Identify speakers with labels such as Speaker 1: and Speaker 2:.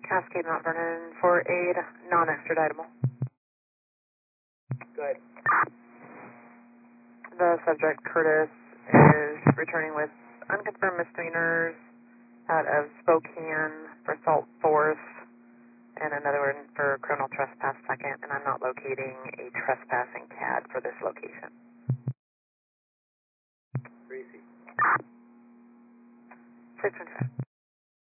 Speaker 1: Cascade Mount Vernon for aid, non-extraditable.
Speaker 2: Good.
Speaker 1: The subject, Curtis, is returning with unconfirmed misdemeanors out of Spokane for assault fourth, and another one for criminal trespass second, and I'm not locating a trespassing CAD for this location.
Speaker 2: 3C.
Speaker 1: 625.